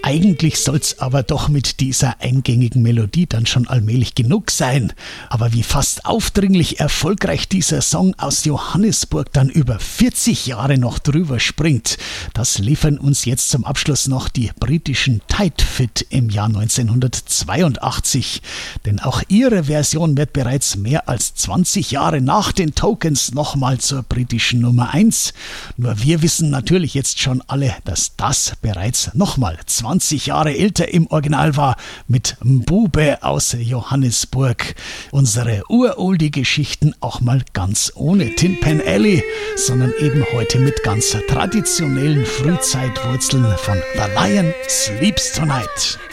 Eigentlich soll's aber doch mit dieser eingängigen Melodie dann schon allmählich genug sein. Aber wie fast aufdringlich erfolgreich dieser Song aus Johannesburg dann über 40 Jahre noch drüber springt, das liefern uns jetzt zum Abschluss noch die britischen Tight Fit im Jahr 1982. Denn auch ihre Version wird bereits mehr als 20 Jahre nach den Tokens nochmal zur britischen Nummer 1. Nur wir wissen natürlich jetzt schon alle, dass das bereits nochmal 20 Jahre älter im Original war mit Mbube aus Johannesburg. Unsere Uroldie-Geschichten auch mal ganz ohne Tin Pan Alley, sondern eben heute mit ganz traditionellen Frühzeitwurzeln von The Lion Sleeps Tonight.